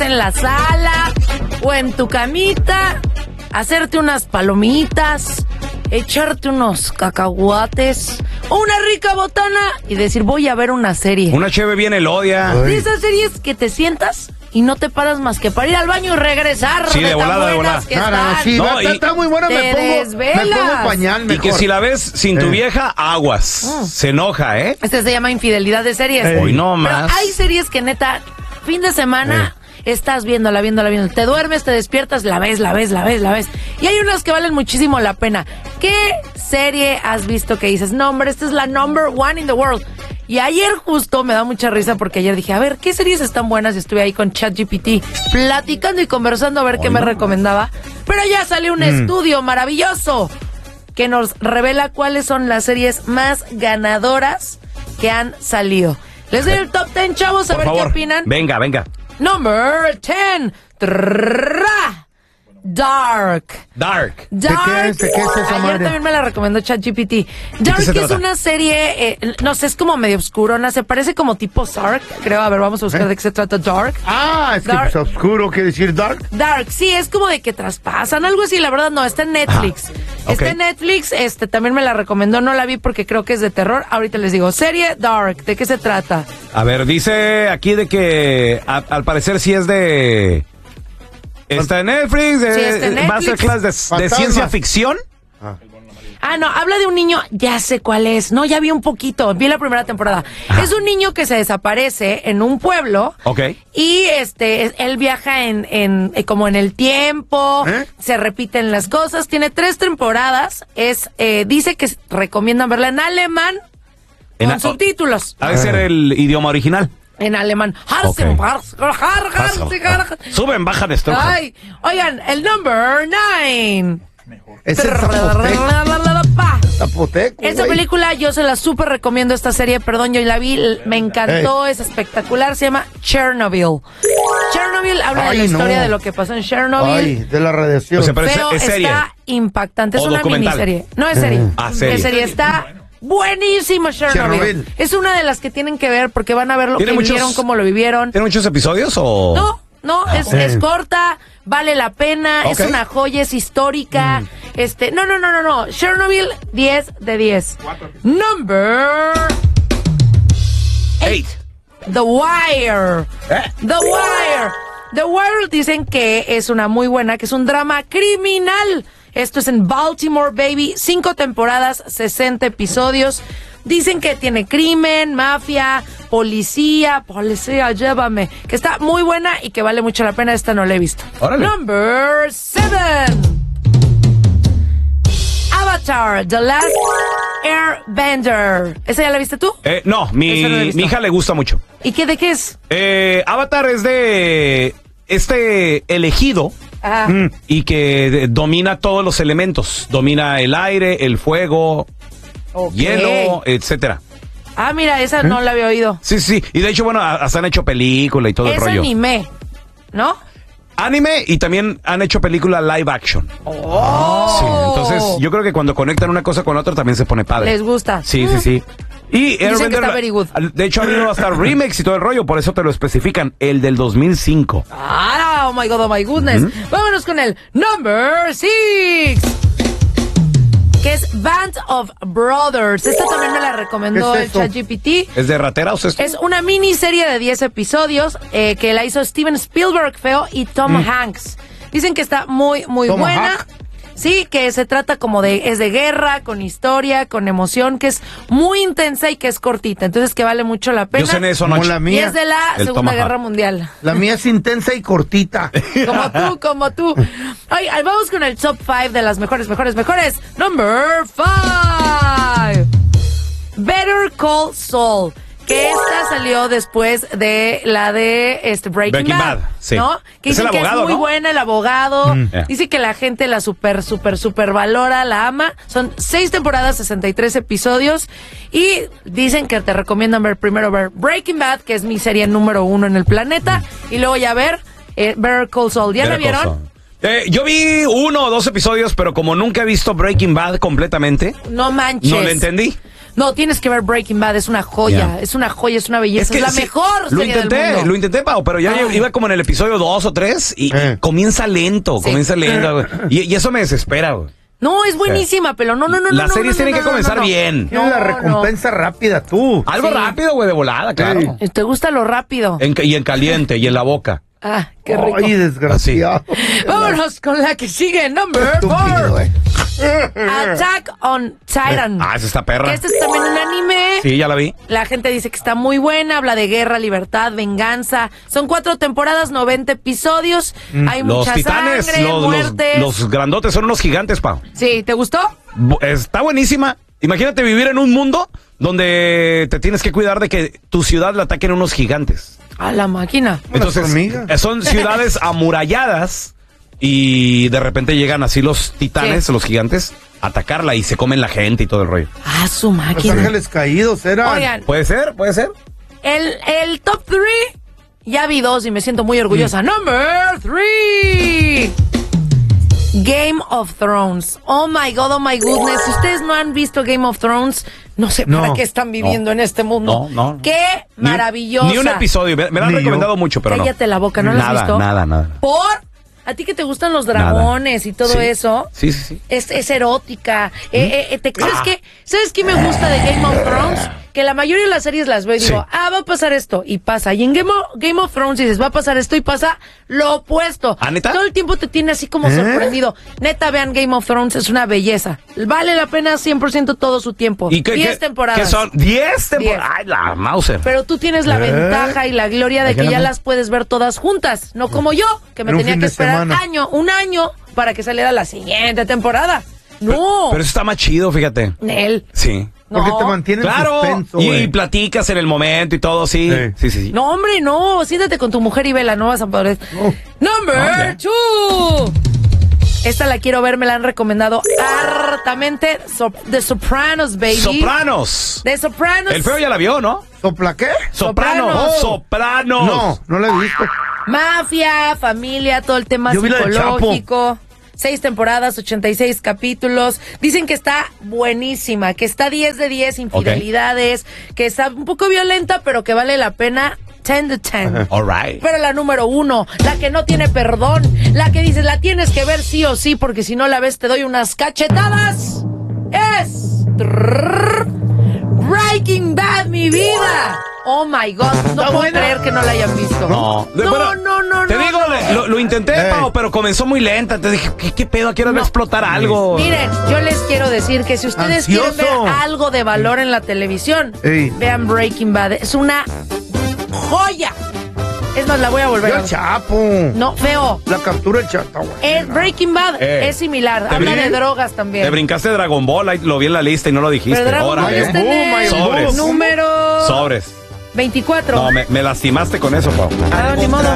sentarte en la sala o en tu camita, hacerte unas palomitas, echarte unos cacahuates o una rica botana y decir, voy a ver una serie. Una cheve bien elodia. De esas series que te sientas y no te paras más que para ir al baño y regresar. Sí, de volada, de volada. Sí, está muy buena, me pongo pañal mejor. Y que si la ves sin tu vieja, aguas. Se enoja, ¿eh? Este se llama infidelidad de series. Hoy no más. Pero hay series que neta, fin de semana, estás viéndola. Te duermes, te despiertas, la ves. Y hay unas que valen muchísimo la pena. ¿Qué serie has visto que dices, no, hombre, esta es la number one in the world? Y ayer justo me da mucha risa porque ayer dije, a ver, ¿qué series están buenas? Y estuve ahí con ChatGPT platicando y conversando a ver qué me recomendaba. Pero ya salió un estudio maravilloso que nos revela cuáles son las series más ganadoras que han salido. Les doy el top 10, chavos, a ver qué opinan. Venga. Number 10. Dark. ¿De qué es esa madre? Ayer también me la recomendó ChatGPT. Dark es una serie, no sé, es como medio oscurona, se parece como tipo Sark, creo. A ver, vamos a buscar de qué se trata Dark. Es que es oscuro, ¿quiere decir Dark? Dark, sí, es como de que traspasan, algo así, la verdad no, está en Netflix. Está en Netflix, también me la recomendó, no la vi porque creo que es de terror. Ahorita les digo, serie Dark, ¿de qué se trata? A ver, dice aquí de que al parecer sí es de... Está en Netflix, masterclass de ciencia ficción. No, habla de un niño, ya sé cuál es. No, ya vi un poquito, vi la primera temporada. Es un niño que se desaparece en un pueblo. Y él viaja en como en el tiempo, se repiten las cosas. Tiene 3 temporadas. Dice que recomiendan verla en alemán con subtítulos. Ha de ser el idioma original. En alemán. Suben, bajan, estrujan. Oigan, el number 9. Es el Zapoteco. Esta película yo se la súper recomiendo, esta serie, perdón, yo la vi, me encantó, es espectacular, se llama Chernobyl. Chernobyl habla de la historia de lo que pasó en Chernobyl. De la radiación. Pero es serie. Está impactante, es una miniserie. No es serie. Es serie, está... Buenísimo Chernobyl. Es una de las que tienen que ver porque van a ver lo que vivieron, cómo lo vivieron. ¿Tiene muchos episodios o...? No, es corta, vale la pena, es una joya, es histórica. No. Chernobyl, 10 de 10. Number 8. The Wire. The Wire dicen que es una muy buena, que es un drama criminal. Esto es en Baltimore, baby. 5 temporadas, 60 episodios. Dicen que tiene crimen, mafia, policía, llévame. Que está muy buena y que vale mucho la pena. Esta no la he visto. ¡Órale! Number 7. Avatar, The Last Airbender. ¿Esa ya la viste tú? No, mi hija le gusta mucho. ¿Y de qué es? Avatar es de elegido. Y que domina todos los elementos. Domina el aire, el fuego, hielo, etcétera. Mira, esa no la había oído. Sí. Y de hecho, bueno, hasta han hecho película y todo el rollo. Es anime, ¿no? Anime y también han hecho película live action. Sí, entonces yo creo que cuando conectan una cosa con otra también se pone padre. Les gusta. Sí. Y dicen que está very good. De hecho, ha habido hasta remix y todo el rollo, por eso te lo especifican, el del 2005. Oh my God, oh my goodness. Vámonos con el number 6, que es Band of Brothers. Esta también me la recomendó el ChatGPT. ¿Es de rateros esto? Es una miniserie de 10 episodios que la hizo Steven Spielberg, y Tom Hanks. Dicen que está muy, muy buena. Sí, que se trata es de guerra, con historia, con emoción, que es muy intensa y que es cortita. Entonces que vale mucho la pena. Yo sé en eso, ¿no? La mía. Y es de la Segunda Guerra Mundial. La mía es intensa y cortita. Como tú. Ay, vamos con el top 5 de las mejores. Number 5. Better Call Saul. Que esta salió después de la de Breaking Bad, sí. ¿no? Que es dicen el abogado, que es muy buena, el abogado. Dice que la gente la super valora, la ama. Son 6 temporadas, 63 episodios. Y dicen que te recomiendan primero ver Breaking Bad, que es mi serie número 1 en el planeta. Y luego ya ver Better Call Saul. ¿Ya la vieron? Yo vi 1 o 2 episodios, pero como nunca he visto Breaking Bad completamente, no manches. no le entendí. No, tienes que ver Breaking Bad, es una joya, es una joya, es una belleza, es la mejor serie del mundo. Lo intenté, Pau, pero ya iba como en el episodio 2 o 3 y comienza lento, güey. Y eso me desespera, güey. No, es buenísima, pero no. Las series tienen que comenzar bien. Tienes la recompensa rápida, tú. Algo rápido, güey, de volada, claro. ¿Te gusta lo rápido? Y en caliente, y en la boca. Ah, qué rico. Ay, desgraciado. Vámonos con la que sigue, number 4. Attack on Titan. Esa está perra. Este es también un anime. Sí, ya la vi. La gente dice que está muy buena, habla de guerra, libertad, venganza. Son 4 temporadas, 90 episodios. Hay mucha sangre, muertes. Los grandotes son unos gigantes, Pau. Sí, ¿te gustó? Está buenísima. Imagínate vivir en un mundo donde te tienes que cuidar de que tu ciudad la ataquen unos gigantes. A la máquina. Entonces, son ciudades amuralladas y de repente llegan así los titanes, los gigantes, a atacarla y se comen la gente y todo el rollo. Ah, su máquina. Los ángeles caídos eran. Oigan, ¿Puede ser? El top 3, ya vi 2 y me siento muy orgullosa. Number 3. Game of Thrones. Oh my goodness. Si ustedes no han visto Game of Thrones, no sé para qué están viviendo en este mundo. No. Qué maravillosa. Ni un episodio. Me lo han recomendado mucho, pero cállate la boca, ¿no lo has visto? Nada. ¿Por? ¿A ti que te gustan los dragones y todo eso? Sí. Es erótica. ¿Sabes qué me gusta de Game of Thrones? Que la mayoría de las series las veo y digo, va a pasar esto, y pasa. Y en Game of Thrones dices, va a pasar esto, y pasa lo opuesto. ¿Ah, neta? Todo el tiempo te tiene así como sorprendido. Neta, vean Game of Thrones, es una belleza. Vale la pena 100% todo su tiempo. ¿Y 10 temporadas. ¿Qué son? 10 temporadas. Ay, la Mauser. Pero tú tienes la ventaja y la gloria de que ya las puedes ver todas juntas. No como yo, que me tenía que esperar un año para que saliera la siguiente temporada. No. Pero eso está más chido, fíjate. Nel. Sí. Porque te mantiene en suspenso, y platicas en el momento y todo, sí. No, hombre, no. Siéntate con tu mujer y vela, no vas a poder. Number 2. Esta la quiero ver, me la han recomendado hartamente. The Sopranos, baby. Sopranos. The Sopranos. El feo ya la vio, ¿no? ¿Sopla qué? Sopranos. No la he visto. Mafia, familia, todo el tema psicológico. 6 temporadas, 86 capítulos. Dicen que está buenísima, que está 10 de 10, infidelidades, que está un poco violenta, pero que vale la pena 10 de 10. All right. Pero la número 1, la que no tiene perdón, la que dices, la tienes que ver sí o sí, porque si no la ves te doy unas cachetadas, es Breaking Bad, mi vida. Oh my God, no puedo creer que no la hayan visto. No. Te digo, lo intenté, Pau, pero comenzó muy lenta. Te dije, ¿qué pedo? ¿A qué hora va a explotar algo? Miren, yo les quiero decir que si ustedes quieren ver algo de valor en la televisión, vean Breaking Bad. Es una joya. Es más, la voy a volver a ver. El Chapo. No, feo. La captura del Chapo. Breaking Bad es similar. Habla de drogas también. Te brincaste Dragon Ball, ahí lo vi en la lista y no lo dijiste. Pero Dragon Ball está en el número 24. No, me lastimaste con eso, Pau. Ni modo.